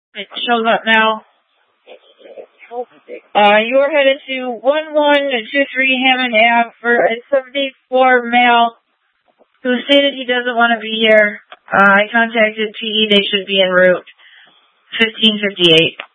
It shows up now. You're headed to 1123 Hammond Ave for a 74 male who stated he doesn't want to be here. I contacted PE. They should be en route. 1558.